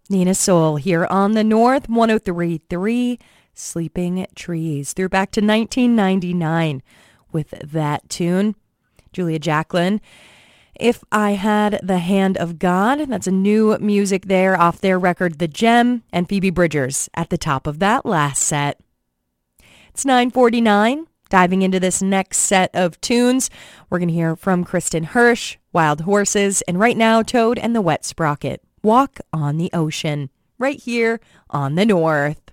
Nina Soul here on the North 103.3 Sleeping Trees. Through back to 1999 with that tune. Julia Jacklin, If I Had the Hand of God. That's a new music there off their record The Gem, and Phoebe Bridgers at the top of that last set. It's 9:49. Diving into this next set of tunes, we're going to hear from Kristen Hirsch, Wild Horses, and right now Toad and the Wet Sprocket, Walk on the Ocean, right here on the North.